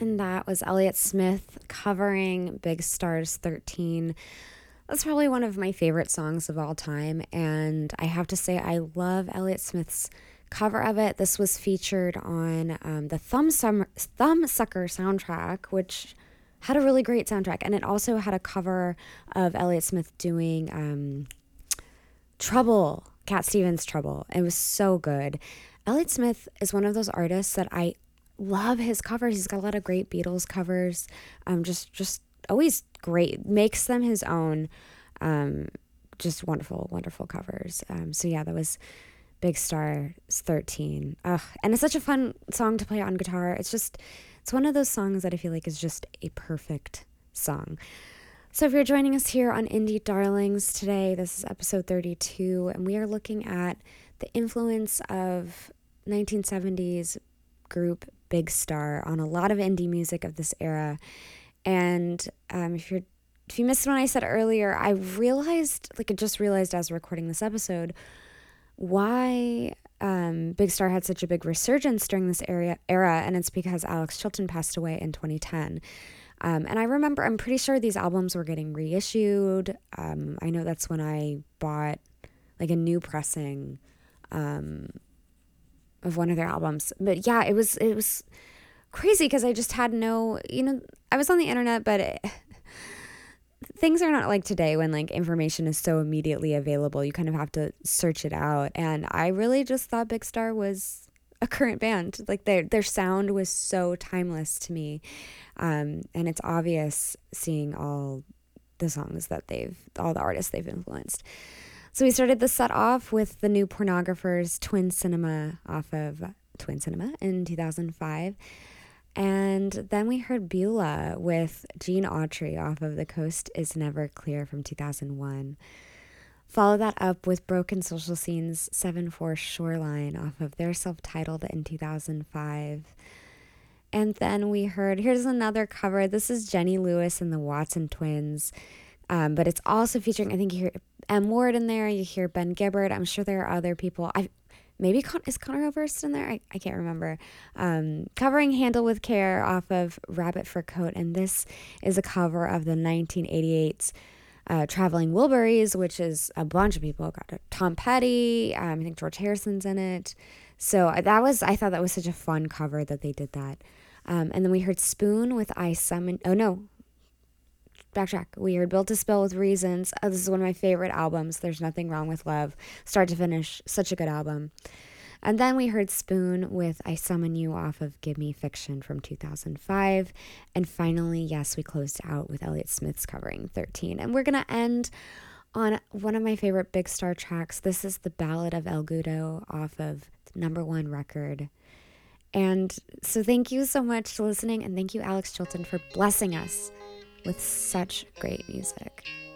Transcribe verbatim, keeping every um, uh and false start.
And that was Elliott Smith covering Big Stars thirteen. That's probably one of my favorite songs of all time. And I have to say, I love Elliott Smith's cover of it. This was featured on um, the Thumb Sum- Thumbsucker soundtrack, which had a really great soundtrack. And it also had a cover of Elliott Smith doing um, Trouble, Cat Stevens' Trouble. It was so good. Elliott Smith is one of those artists that I love his covers. He's got a lot of great Beatles covers. Um, just, just always great. Makes them his own. Um, just wonderful, wonderful covers. Um, so yeah, that was Big Stars thirteen. Ugh. And it's such a fun song to play on guitar. It's just, it's one of those songs that I feel like is just a perfect song. So if you're joining us here on Indie Darlings today, this is episode thirty-two, and we are looking at the influence of nineteen seventies group Big Star on a lot of indie music of this era. And um, if you're if you missed what I said earlier, I realized, like I just realized as recording this episode, why um, Big Star had such a big resurgence during this area, era, and it's because Alex Chilton passed away in twenty ten. Um, and I remember, I'm pretty sure these albums were getting reissued. Um, I know that's when I bought like a new pressing um, of one of their albums. But yeah, it was it was crazy because I just had no, you know, I was on the internet, but it, things are not like today when like information is so immediately available. You kind of have to search it out. And I really just thought Big Star was a current band. Like their their sound was so timeless to me. Um, and it's obvious seeing all the songs that they've, all the artists they've influenced. So we started the set off with the new Pornographers' Twin Cinema off of Twin Cinema in two thousand five. And then we heard Beulah with Gene Autry off of The Coast is Never Clear from two thousand one. Follow that up with Broken Social Scene's seven four Shoreline off of their self-titled in two thousand five. And then we heard, here's another cover. This is Jenny Lewis and the Watson Twins. Um, but it's also featuring, I think you hear M. Ward in there. You hear Ben Gibbard. I'm sure there are other people. I Maybe, Con- is Connor Oberst in there? I, I can't remember. Um, covering Handle with Care off of Rabbit Fur Coat. And this is a cover of the nineteen eighty-eight uh, Traveling Wilburys, which is a bunch of people. Got Tom Petty. Um, I think George Harrison's in it. So that was, I thought that was such a fun cover that they did that. Um, and then we heard Spoon with I Summon, oh no, backtrack. We heard Built to Spill with Reasons. Oh, this is one of my favorite albums. There's Nothing Wrong with Love. Start to finish, such a good album. And then we heard Spoon with I Summon You off of Give Me Fiction from two thousand five. And finally, yes, we closed out with Elliott Smith's covering thirteen. And we're going to end on one of my favorite Big Star tracks. This is the Ballad of El Gudo off of the number one record. And so thank you so much for listening, and thank you, Alex Chilton, for blessing us with such great music.